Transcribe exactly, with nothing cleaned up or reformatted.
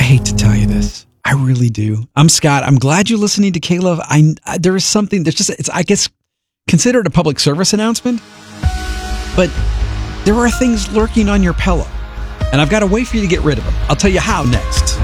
hate to tell you this. I really do. I'm Scott. I'm glad you're listening to K-Love. I, I there is something there's just it's I guess considered a public service announcement, but there are things lurking on your pillow, and I've got a way for you to get rid of them. I'll tell you how next.